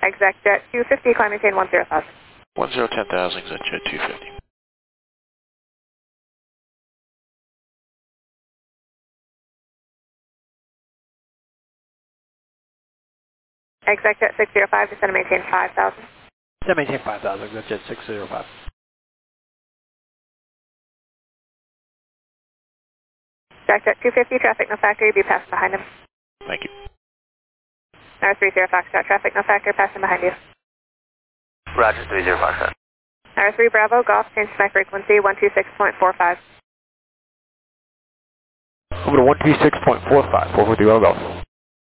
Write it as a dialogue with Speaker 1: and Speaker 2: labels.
Speaker 1: ExacJet 250, climb maintain 10,000.
Speaker 2: 10,000, ExacJet 250.
Speaker 1: ExacJet 605, descend and maintain 5,000.
Speaker 3: Descend maintain 5,000, ExacJet 605.
Speaker 1: ExacJet 250, traffic no factor, you'll be passing behind him.
Speaker 2: Thank you.
Speaker 1: Tower 30 Foxtrot, traffic no factor, passing behind you.
Speaker 4: Roger, 30 Foxtrot.
Speaker 1: Tower 3 Bravo, Golf, change to my frequency, 126.45.
Speaker 3: Over to 126.45, 450 Golf.